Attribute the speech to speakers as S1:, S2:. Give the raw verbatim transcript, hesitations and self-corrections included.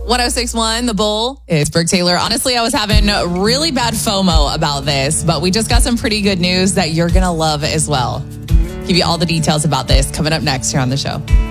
S1: one oh six point one, The Bull. It's Brooke Taylor. Honestly, I was having really bad FOMO about this, but we just got some pretty good news that you're going to love as well. Give you all the details about this coming up next here on the show.